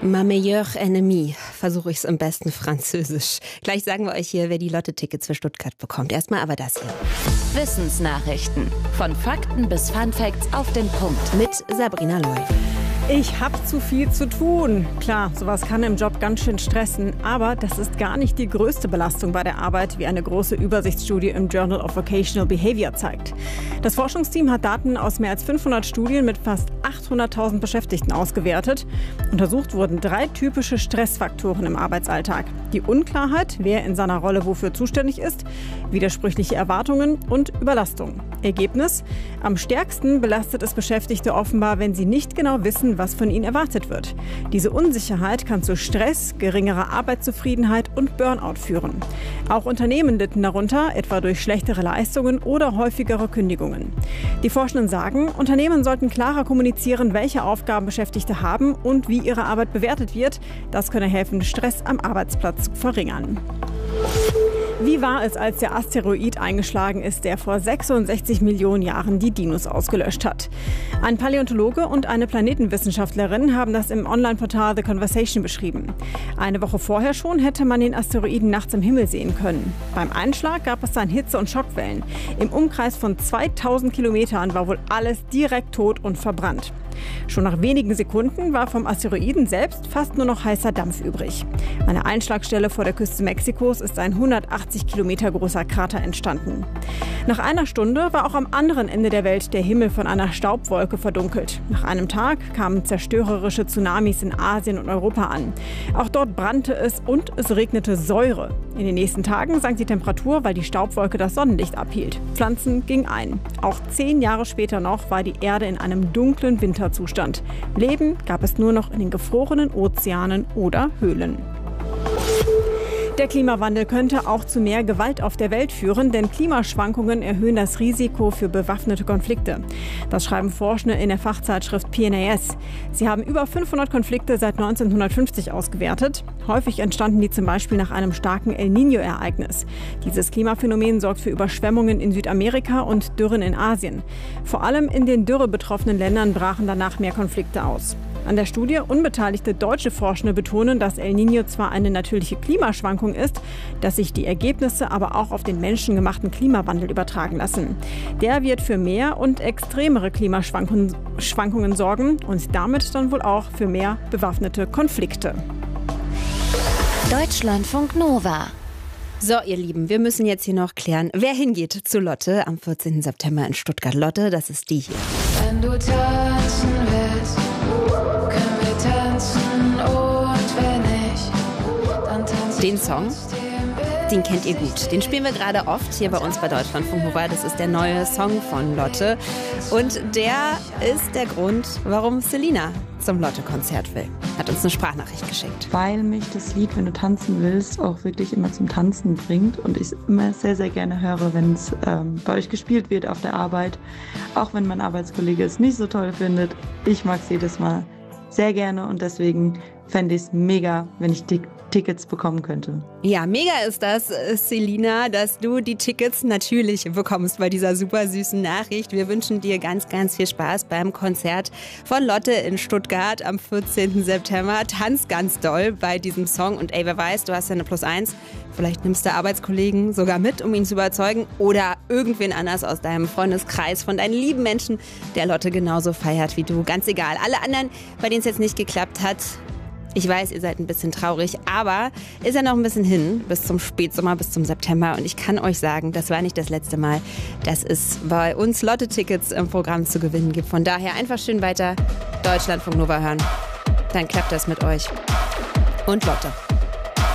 Ma meilleure ennemie, versuche ich es im besten Französisch. Gleich sagen wir euch hier, wer die Lotte-Tickets für Stuttgart bekommt. Erstmal aber das hier. Wissensnachrichten. Von Fakten bis Funfacts auf den Punkt. Mit Sabrina Loy. Ich habe zu viel zu tun. Klar, sowas kann im Job ganz schön stressen, aber das ist gar nicht die größte Belastung bei der Arbeit, wie eine große Übersichtsstudie im Journal of Vocational Behavior zeigt. Das Forschungsteam hat Daten aus mehr als 500 Studien mit fast 800.000 Beschäftigten ausgewertet. Untersucht wurden 3 typische Stressfaktoren im Arbeitsalltag. Die Unklarheit, wer in seiner Rolle wofür zuständig ist, widersprüchliche Erwartungen und Überlastung. Ergebnis: Am stärksten belastet es Beschäftigte offenbar, wenn sie nicht genau wissen, was von ihnen erwartet wird. Diese Unsicherheit kann zu Stress, geringerer Arbeitszufriedenheit und Burnout führen. Auch Unternehmen litten darunter, etwa durch schlechtere Leistungen oder häufigere Kündigungen. Die Forschenden sagen, Unternehmen sollten klarer kommunizieren, welche Aufgaben Beschäftigte haben und wie ihre Arbeit bewertet wird. Das könne helfen, Stress am Arbeitsplatz zu verringern. Wie war es, als der Asteroid eingeschlagen ist, der vor 66 Millionen Jahren die Dinos ausgelöscht hat? Ein Paläontologe und eine Planetenwissenschaftlerin haben das im Online-Portal The Conversation beschrieben. Eine Woche vorher schon hätte man den Asteroiden nachts im Himmel sehen können. Beim Einschlag gab es dann Hitze- und Schockwellen. Im Umkreis von 2000 Kilometern war wohl alles direkt tot und verbrannt. Schon nach wenigen Sekunden war vom Asteroiden selbst fast nur noch heißer Dampf übrig. An der Einschlagstelle vor der Küste Mexikos ist ein 180 Kilometer großer Krater entstanden. Nach einer Stunde war auch am anderen Ende der Welt der Himmel von einer Staubwolke verdunkelt. Nach einem Tag kamen zerstörerische Tsunamis in Asien und Europa an. Auch dort brannte es und es regnete Säure. In den nächsten Tagen sank die Temperatur, weil die Staubwolke das Sonnenlicht abhielt. Pflanzen gingen ein. Auch 10 Jahre später noch war die Erde in einem dunklen Winterzustand. Leben gab es nur noch in den gefrorenen Ozeanen oder Höhlen. Der Klimawandel könnte auch zu mehr Gewalt auf der Welt führen, denn Klimaschwankungen erhöhen das Risiko für bewaffnete Konflikte. Das schreiben Forschende in der Fachzeitschrift PNAS. Sie haben über 500 Konflikte seit 1950 ausgewertet. Häufig entstanden die zum Beispiel nach einem starken El Niño-Ereignis. Dieses Klimaphänomen sorgt für Überschwemmungen in Südamerika und Dürren in Asien. Vor allem in den dürrebetroffenen Ländern brachen danach mehr Konflikte aus. An der Studie unbeteiligte deutsche Forschende betonen, dass El Niño zwar eine natürliche Klimaschwankung ist, dass sich die Ergebnisse aber auch auf den menschengemachten Klimawandel übertragen lassen. Der wird für mehr und extremere Klimaschwankungen sorgen und damit dann wohl auch für mehr bewaffnete Konflikte. Deutschlandfunk Nova. So, ihr Lieben, wir müssen jetzt hier noch klären, wer hingeht zu Lotte am 14. September in Stuttgart. Lotte, das ist die hier. Wenn du tanzen willst, können wir tanzen und wenn nicht, dann tanzen. Den Song, den kennt ihr gut. Den spielen wir gerade oft hier bei uns bei Deutschlandfunk Nova. Das ist der neue Song von Lotte. Und der ist der Grund, warum Selina zum Lotte-Konzert will. Hat uns eine Sprachnachricht geschickt. Weil mich das Lied, wenn du tanzen willst, auch wirklich immer zum Tanzen bringt. Und ich es immer sehr, sehr gerne höre, wenn es bei euch gespielt wird auf der Arbeit. Auch wenn mein Arbeitskollege es nicht so toll findet. Ich mag es jedes Mal sehr gerne und deswegen fände ich es mega, wenn ich die Tickets bekommen könnte. Ja, mega ist das, Selina, dass du die Tickets natürlich bekommst bei dieser super süßen Nachricht. Wir wünschen dir ganz, ganz viel Spaß beim Konzert von Lotte in Stuttgart am 14. September. Tanz ganz doll bei diesem Song und ey, wer weiß, du hast ja eine +1. Vielleicht nimmst du Arbeitskollegen sogar mit, um ihn zu überzeugen oder irgendwen anders aus deinem Freundeskreis, von deinen lieben Menschen, der Lotte genauso feiert wie du. Ganz egal. Alle anderen, bei denen es jetzt nicht geklappt hat, ich weiß, ihr seid ein bisschen traurig, aber ist ja noch ein bisschen hin, bis zum Spätsommer, bis zum September. Und ich kann euch sagen, das war nicht das letzte Mal, dass es bei uns Lotte-Tickets im Programm zu gewinnen gibt. Von daher einfach schön weiter Deutschlandfunk Nova hören. Dann klappt das mit euch. Und Lotte.